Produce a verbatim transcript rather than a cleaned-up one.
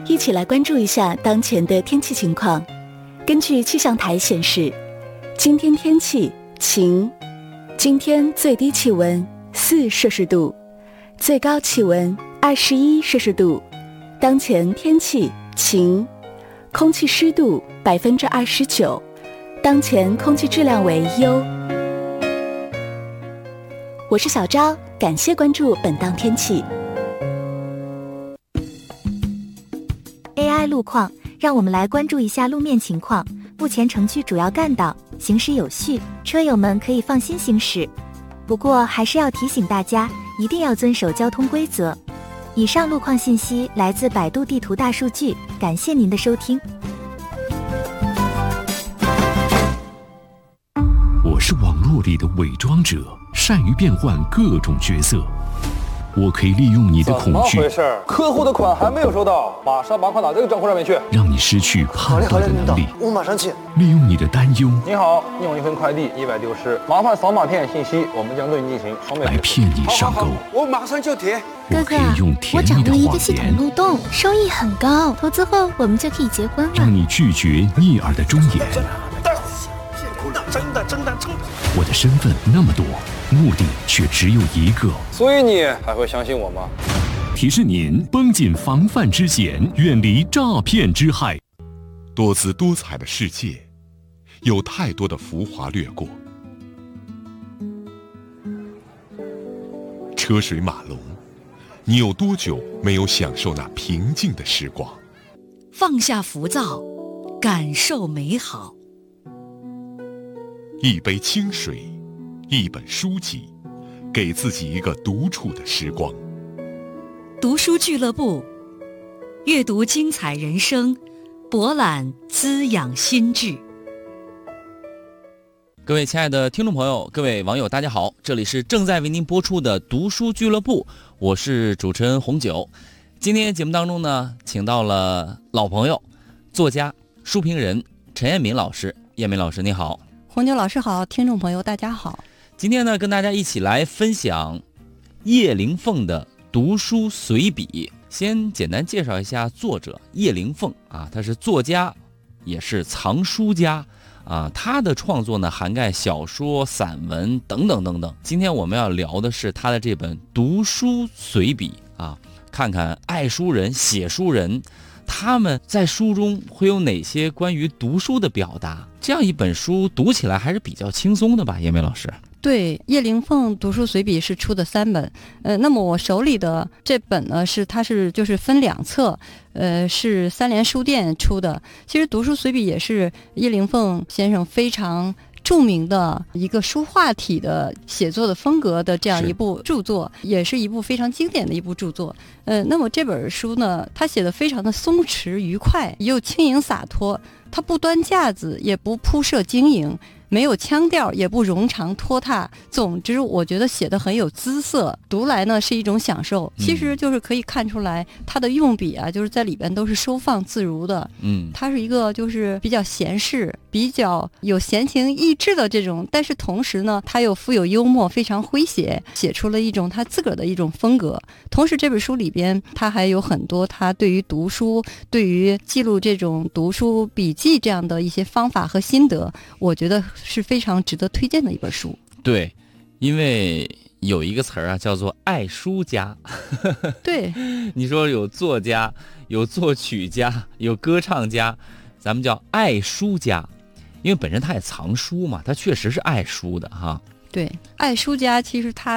一起来关注一下当前的天气情况。根据气象台显示，今天天气晴，今天最低气温四摄氏度，最高气温二十一摄氏度。当前天气晴，空气湿度百分之二十九，当前空气质量为优。我是小昭，感谢关注本档天气。 A I 路况，让我们来关注一下路面情况。目前城区主要干道行驶有序，车友们可以放心行驶。不过还是要提醒大家，一定要遵守交通规则。以上路况信息来自百度地图大数据，感谢您的收听。 我是网络里的伪装者，善于变换各种角色。我可以利用你的恐惧， 怎么回事？客户的款还没有收到，马上把款打这个账户上面去， 让你失去判断的能力。 我马上去。 利用你的担忧， 你好，你有一份快递意外丢失，麻烦扫码填信息，我们将对你进行双倍来骗你上钩。 我马上就填。 我可以用甜蜜的谎言， 漏洞，收益很高，投资后我们就可以结婚了。 让你拒绝逆耳的忠言。 真的真的真的， 我的身份那么多，目的却只有一个， 所以你还会相信我吗？ 提示您绷紧防范之弦，远离诈骗之害。 多姿多彩的世界，有太多的浮华掠过，车水马龙，你有多久没有享受那平静的时光？ 放下浮躁，感受美好。 一杯清水，一本书籍，给自己一个独处的时光。 读书俱乐部，阅读精彩人生，博览滋养心智。 各位亲爱的听众朋友，各位网友大家好，这里是正在为您播出的读书俱乐部，我是主持人红九。今天节目当中呢，请到了老朋友作家书评人陈彦敏老师。彦敏老师你好。 红牛老师好，听众朋友大家好。 今天呢，跟大家一起来分享叶灵凤的读书随笔。先简单介绍一下作者叶灵凤啊，她是作家，也是藏书家啊。她的创作呢，涵盖小说、散文等等等等。今天我们要聊的是她的这本读书随笔啊，看看爱书人、写书人，他们在书中会有哪些关于读书的表达？这样一本书读起来还是比较轻松的吧，叶梅老师？ 对，叶灵凤读书随笔是出的三本，呃，那么我手里的这本呢，是它是就是分两册，呃，是三联书店出的。其实读书随笔也是叶灵凤先生非常著名的一个书画体的写作的风格的这样一部著作，也是一部非常经典的一部著作。呃，那么这本书呢，他写的非常的松弛愉快，又轻盈洒脱，他不端架子，也不铺设经营，没有腔调，也不冗长拖沓。总之我觉得写得很有姿色，读来呢是一种享受。其实就是可以看出来他的用笔啊，就是在里边都是收放自如的。嗯，他是一个就是比较闲适，比较有闲情逸致的这种，但是同时呢他又富有幽默，非常诙谐，写出了一种他自个儿的一种风格。同时这本书里边他还有很多他对于读书，对于记录这种读书笔记这样的一些方法和心得，我觉得是非常值得推荐的一本书。 对，因为有一个词儿啊，叫做爱书家。 对， 你说有作家，有作曲家，有歌唱家，咱们叫爱书家，因为本身他也藏书嘛，他确实是爱书的哈。 对，爱书家其实他